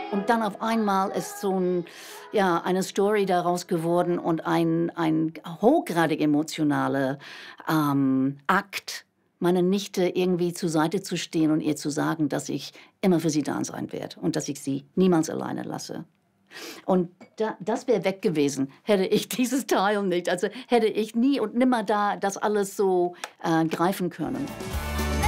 Und dann auf einmal ist so eine Story daraus geworden und ein hochgradig emotionaler, Akt, meiner Nichte irgendwie zur Seite zu stehen und ihr zu sagen, dass ich immer für sie da sein werde und dass ich sie niemals alleine lasse. Und das wäre weg gewesen, hätte ich dieses Teil nicht, also, hätte ich nie und nimmer da das alles so, greifen können.